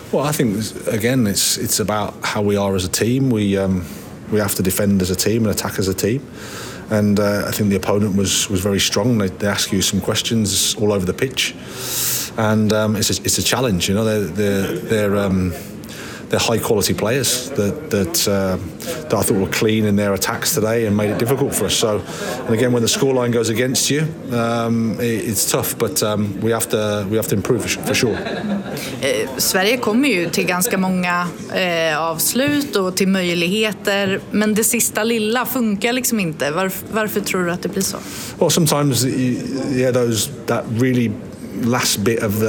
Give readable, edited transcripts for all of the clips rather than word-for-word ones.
Well, I think again, it's about how we are as a team. We have to defend as a team and attack as a team. And I think the opponent was very strong. They ask you some questions all over the pitch, and it's a challenge. You know, they're high quality players that I thought were clean in their attacks today and made it difficult for us. So, and again, when the scoreline goes against you, it's tough. But we have to improve for sure. Sverige kommer ju till ganska många avslut och till möjligheter, men det sista lilla funkar liksom inte. Varför tror du att det blir så? Well, sometimes that really last bit of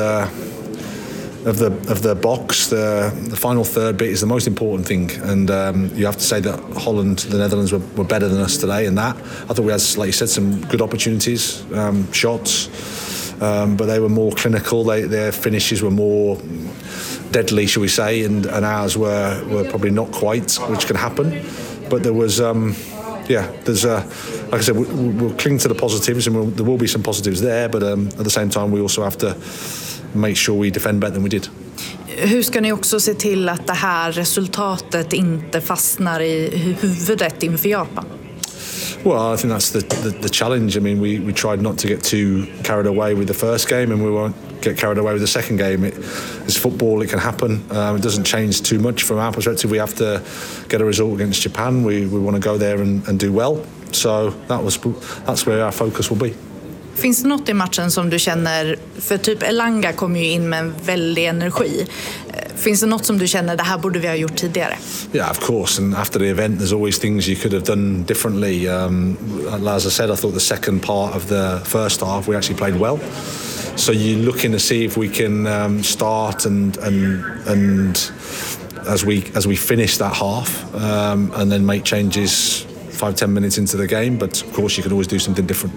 the box, the final third bit is the most important thing, and you have to say that the Netherlands were better than us today in that. I thought we had, like you said, some good opportunities, shots, but they were more clinical. Their finishes were more deadly, shall we say, and ours were probably not quite, which can happen. But there was like I said, we'll cling to the positives, and there will be some positives there, but at the same time we also have to make sure we defend better than we did. Hur ska ni också se till att det här resultatet inte fastnar i huvudet inför Japan? Well, I think that's the challenge. I mean, we tried not to get too carried away with the first game, and we won't get carried away with the second game. It's football, it can happen. It doesn't change too much from our perspective. We have to get a result against Japan. We want to go there and do well. So that's where our focus will be. Finns det något i matchen som du känner, för typ Elanga kom ju in med en väldig energi. Finns det något som du känner, det här borde vi ha gjort tidigare? Yeah, of course. And after the event, there's always things you could have done differently. As I said, I thought the second part of the first half, we actually played well. So you're looking to see if we can start and as we finish that half, and then make changes 5-10 minutes into the game. But of course, you can always do something different.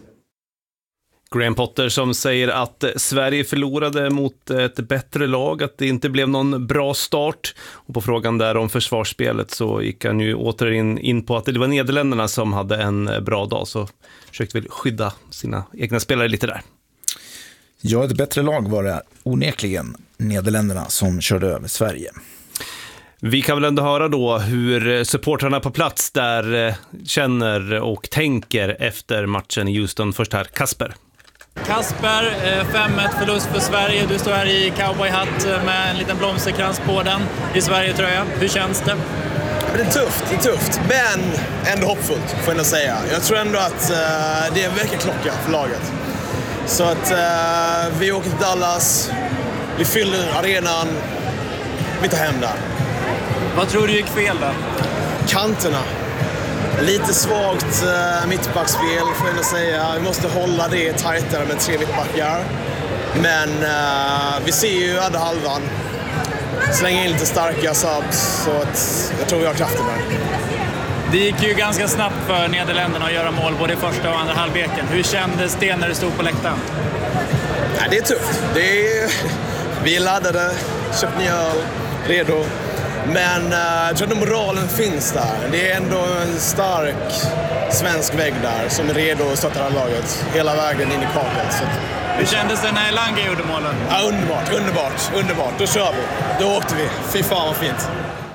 Graham Potter som säger att Sverige förlorade mot ett bättre lag, att det inte blev någon bra start. Och på frågan där om försvarsspelet så gick han ju återigen in på att det var Nederländerna som hade en bra dag, så försökte väl skydda sina egna spelare lite där. Ja, ett bättre lag var det onekligen Nederländerna som körde över Sverige. Vi kan väl ändå höra då hur supportrarna på plats där känner och tänker efter matchen i Houston. Först här, Kasper. Kasper, 5-1 förlust för Sverige. Du står här i cowboyhatt med en liten blomsterkrans på den i Sverige, tror jag. Hur känns det? Det är tufft, men ändå hoppfullt, får jag ändå säga. Jag tror ändå att det är en väckarklocka för laget. Så att vi åker till Dallas, vi fyller arenan, vi tar hem där. Vad tror du gick fel då? Kanterna. Lite svagt mittbackspel, får jag ändå säga. Vi måste hålla det tajtare med 3 mittbackar. Men vi ser ju andra halvan. Slänger in lite starka subs, så att jag tror vi har kraften där. Det gick ju ganska snabbt för Nederländerna att göra mål både i första och andra halvleken. Hur kändes det när du stod på läktaren? Nej, det är tufft. Vi är laddade, köpt ny öl, redo. Men jag tror att moralen finns där. Det är ändå en stark svensk vägg där som är redo att stötta laget hela vägen in i kaklet. Hur kändes det när Elanga gjorde målen? Ja, underbart. Då kör vi. Då åkte vi. Fy fan vad fint.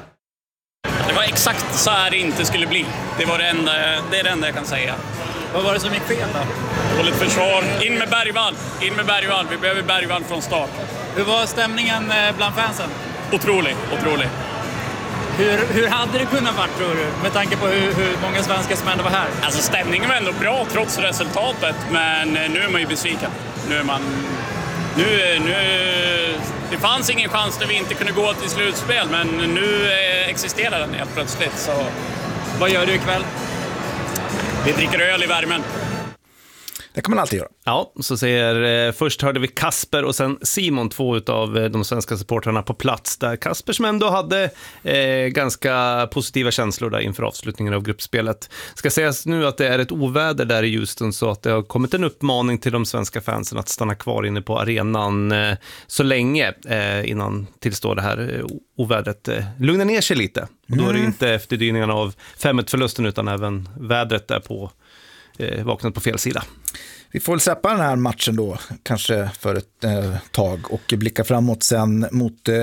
Det var exakt så här det inte skulle bli. Det är det enda jag kan säga. Vad var det som gick fel då? Dåligt försvar. In med Bergvall. Vi behöver Bergvall från start. Hur var stämningen bland fansen? Otrolig. Hur hade det kunnat vara, tror du? Med tanke på hur många svenskar som ändå var här. Alltså stämningen var ändå bra trots resultatet. Men nu är man ju besviken. Det fanns ingen chans där vi inte kunde gå till slutspel. Men nu existerar den helt plötsligt. Så. Vad gör du ikväll? Vi dricker öl i värmen. Det kan man alltid göra. Ja, så säger, först hörde vi Kasper och sen Simon, 2 av de svenska supportrarna på plats. Där Kasper som ändå hade ganska positiva känslor där inför avslutningen av gruppspelet. Ska sägas nu att det är ett oväder där i Houston, så att det har kommit en uppmaning till de svenska fansen att stanna kvar inne på arenan så länge innan tillstår det här ovädret lugnar ner sig lite. Och då är det inte efterdyningarna av 5-1-förlusten utan även vädret där på vaknat på fel sida. Vi får väl släppa den här matchen då, kanske för ett tag, och blicka framåt sen mot